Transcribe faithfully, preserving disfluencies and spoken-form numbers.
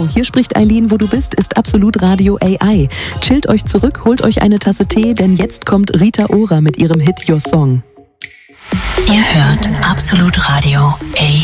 hier spricht Eileen, wo du bist, ist Absolut Radio A I. Chillt euch zurück, holt euch eine Tasse Tee, denn jetzt kommt Rita Ora mit ihrem Hit Your Song. Ihr hört Absolut Radio A I.